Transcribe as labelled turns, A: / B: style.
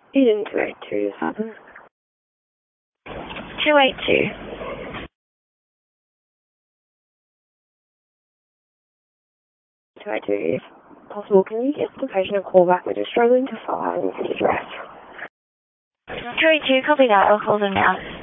A: You didn't 282 just happen.
B: 282.
A: If possible, can you get the patient a call back? We're just struggling to find the address.
B: 282, copy that. I'll call them now.